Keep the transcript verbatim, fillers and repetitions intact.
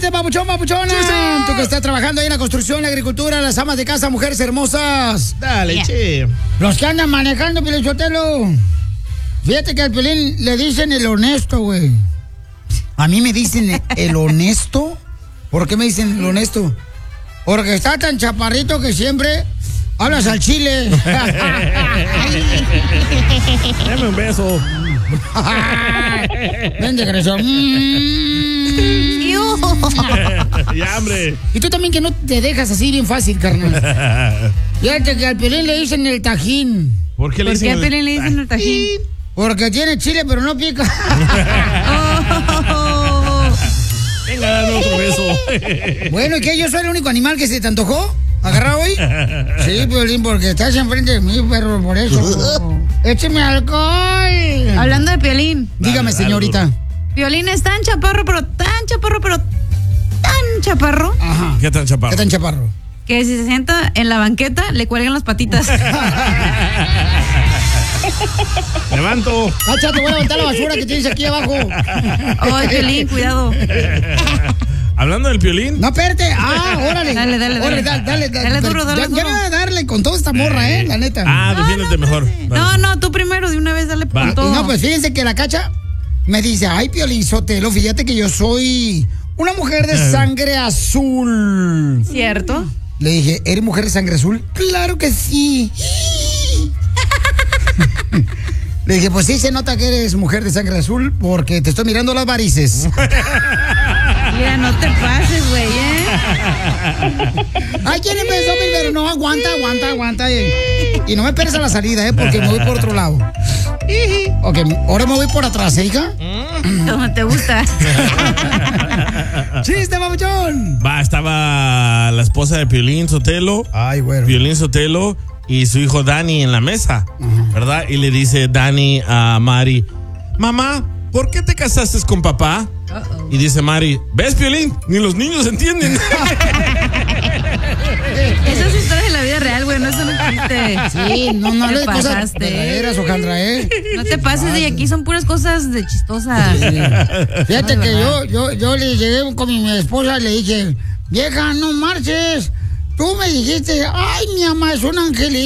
Chiste, papuchón, papuchona. ¡Chiste! Tú que estás trabajando ahí en la construcción, la agricultura, las amas de casa, mujeres hermosas. Dale, yeah. che. Los que andan manejando, Piolín Sotelo. Fíjate que al Piolín le dicen el honesto, güey. A mí me dicen el honesto. ¿Por qué me dicen el honesto? Porque está tan chaparrito que siempre hablas al chile. Dame un beso. Ven, desgraciado. Ya, hombre. Y tú también que no te dejas así bien fácil, carnal. Fíjate que al Piolín le dicen el tajín. ¿Por qué le dicen ¿Por qué al Piolín le dicen el tajín? Porque tiene chile pero no pica. Oh. Venga, dame otro beso. Bueno, ¿y qué? ¿Yo soy el único animal que se te antojó agarrar hoy? Sí, Piolín, porque estás enfrente de mí, perro, por eso. ¡Écheme alcohol! Hablando de Piolín. Dígame, Dale, señorita. dale, Piolín es tan chaparro, pero tan chaparro, pero tan chaparro. Ajá. ¿Qué tan chaparro? ¿Qué tan chaparro? Que si se sienta en la banqueta, le cuelgan las patitas. Levanto. Cacha, te voy a levantar la basura que tienes aquí abajo. Ay, Piolín, cuidado. Hablando del Piolín. No, espérate. Ah, órale. Dale, dale, dale. Órale, dale, dale, dale. Dale duro, dale ya, duro. Ya me voy a darle con toda esta morra, eh, la neta. Ah, defiéndete mejor. Dale. No, no, tú primero, de una vez, dale Va. con todo. No, pues fíjense que la Cacha me dice, ay, Piolín Sotelo, fíjate que yo soy una mujer de sangre azul. ¿Cierto? Le dije, ¿eres mujer de sangre azul? Claro que sí. Le dije, pues sí, se nota que eres mujer de sangre azul porque te estoy mirando las varices. Mira, no te pases, güey, ¿eh? Ay, ¿quién empezó primero? No, aguanta, aguanta, aguanta. Eh. Y no me esperes a la salida, ¿eh? Porque me voy por otro lado. Ok, ahora me voy por atrás, ¿eh, hija? Como te gusta. ¡Chiste, papuchón! Va, estaba la esposa de Piolín Sotelo. Ay, güero. Piolín Sotelo y su hijo Dani en la mesa, ¿verdad? Y le dice Dani a Mari, mamá, ¿por qué te casaste con papá? Uh-oh. Y dice Mari, ¿ves, Piolín? Ni los niños entienden. Esa es historia de la vida real, güey, no eso no existe. Sí, no, no, te le cosas pasaste. verdaderas, Ojandra, ¿eh? No te pases, de aquí son puras cosas de chistosas. Sí. Fíjate que yo, yo, yo le llegué con mi esposa y le dije, vieja, no marches. Tú me dijiste, ay, mi mamá es un angelito.